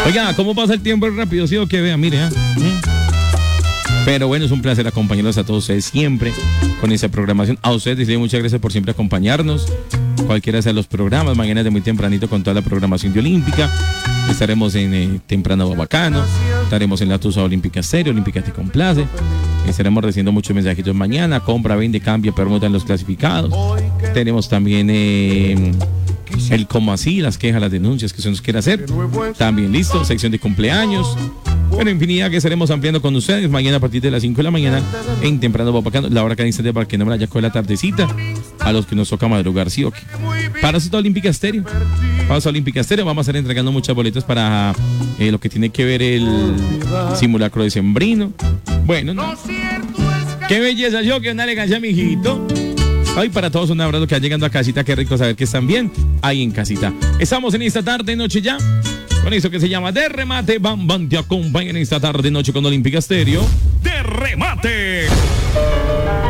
Oiga, ¿cómo pasa el tiempo rápido? Sí o qué, vea, mire, Pero bueno, es un placer acompañarlos a todos ustedes siempre con esa programación. A ustedes les doy muchas gracias por siempre acompañarnos. Cualquiera sea los programas, mañana de muy tempranito con toda la programación de Olímpica. Estaremos en Temprano Bacano, estaremos en la Tusa Olímpica Estéreo, Olímpica Te Complace. Estaremos recibiendo muchos mensajitos mañana, compra, vende, cambia, permuta en los clasificados. Tenemos también el cómo así, las quejas, las denuncias que se nos quiere hacer. También listo, sección de cumpleaños. Bueno, infinidad que estaremos ampliando con ustedes mañana a partir de las 5 de la mañana en Temprano Bacano, la hora cada instante para que no me la haya con la tardecita, a los que nos toca madrugar, sí o qué. Para eso está Olímpica Estéreo. Vamos a Olímpica Estéreo, vamos a estar entregando muchas boletas para lo que tiene que ver el simulacro de Sembrino. Bueno, no. Qué belleza, yo que una elegancia, mijito. Ay, para todos un abrazo que va llegando a casita, qué rico saber que están bien ahí en casita. Estamos en esta tarde, noche ya, con eso que se llama De Remate. Bam Bam te acompaña en esta tarde, noche con Olímpica Estéreo. De Remate.